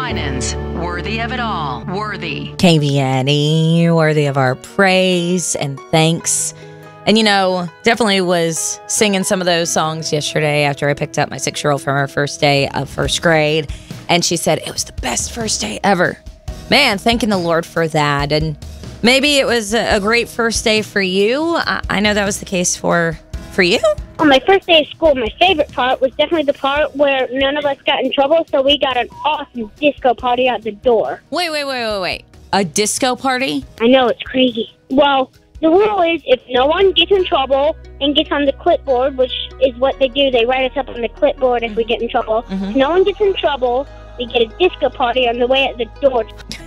Winans, worthy of it all. Worthy. KVNE, worthy of our praise and thanks. And, definitely was singing some of those songs yesterday after I picked up my 6-year-old from her first day of first grade. And she said it was the best first day ever. Man, thanking the Lord for that. And maybe it was a great first day for you. I know that was the case for you. On my first day of school, my favorite part was definitely the part where none of us got in trouble, so we got an awesome disco party at the door. Wait. A disco party? I know, it's crazy. Well, the rule is if no one gets in trouble and gets on the clipboard, which is what they do, they write us up on the clipboard if we get in trouble. If no one gets in trouble, we get a disco party on the way at the door.